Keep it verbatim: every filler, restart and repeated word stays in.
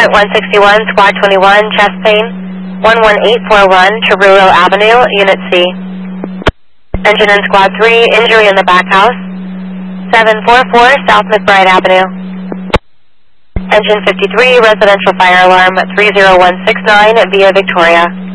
Unit one sixty-one, Squad twenty-one, chest pain, one one eight four one, Trujillo Avenue, Unit C. Engine in Squad three, injury in the back house, seven four four South McBride Avenue. Engine fifty-three, residential fire alarm, three zero one six nine, via Victoria.